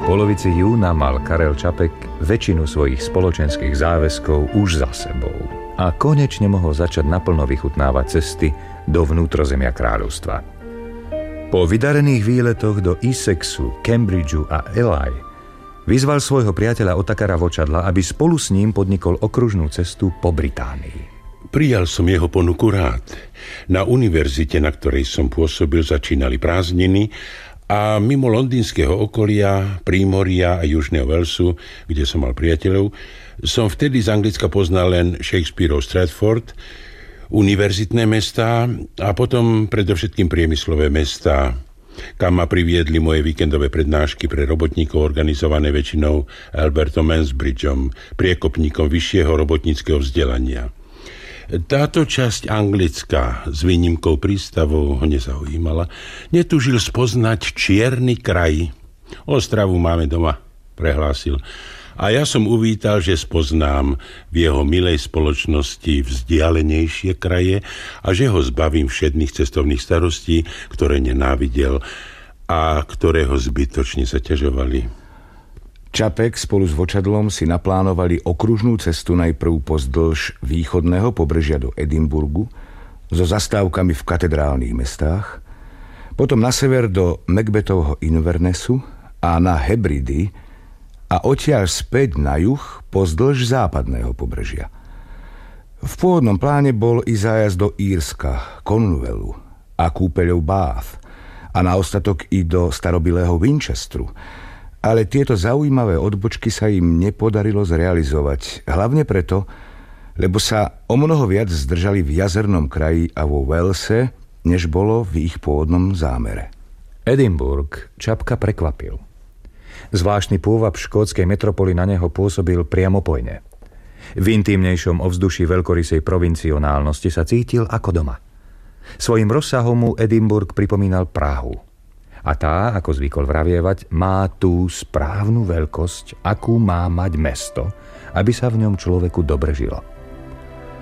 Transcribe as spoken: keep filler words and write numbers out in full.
polovici júna mal Karel Čapek väčšinu svojich spoločenských záväzkov už za sebou a konečne mohol začať naplno vychutnávať cesty do vnútrozemia kráľovstva. Po vydarených výletoch do Essexu, Cambridgeu a Ely vyzval svojho priateľa Otakara Vočadla, aby spolu s ním podnikol okružnú cestu po Británii. Prijal som jeho ponuku rád. Na univerzite, na ktorej som pôsobil, začínali prázdniny a mimo londýnskeho okolia, Prímoria a Južného Walesu, kde som mal priateľov, som vtedy z Anglicka poznal len Shakespeareov Stratford, univerzitné mestá a potom predovšetkým priemyslové mestá, kam ma priviedli moje víkendové prednášky pre robotníkov organizované väčšinou Albertom Mansbridgeom, priekopníkom vyššieho robotníckeho vzdelania. Táto časť Anglicka s výnimkou prístavov ho nezaujímala. Netužil spoznať čierny kraj. Ostravu máme doma, prehlásil. A ja som uvítal, že spoznám v jeho milej spoločnosti vzdialenejšie kraje a že ho zbavím všedných cestovných starostí, ktoré nenávidel a ktoré ho zbytočne zaťažovali. Čapek spolu s Vočadlom si naplánovali okružnú cestu najprv pozdĺž východného pobrežia do Edinburgu so zastávkami v katedrálnych mestách, potom na sever do Macbethovho Invernessu a na Hebridy a odtiaľ späť na juh pozdĺž západného pobrežia. V pôvodnom pláne bol i zájazd do Írska, Cornwallu a kúpeľov Bath a na ostatok i do starobilého Winchesteru, ale tieto zaujímavé odbočky sa im nepodarilo zrealizovať, hlavne preto, lebo sa o mnoho viac zdržali v jazernom kraji a vo Walese, než bolo v ich pôvodnom zámere. Edinburgh Čapka prekvapil. Zvláštny pôvab škótskej metropoly na neho pôsobil priamopojne. V intímnejšom ovzduší veľkorysej provincionálnosti sa cítil ako doma. Svojím rozsahom mu Edinburgh pripomínal Prahu. A tá, ako zvykol vravievať, má tú správnu veľkosť, akú má mať mesto, aby sa v ňom človeku dobre žilo.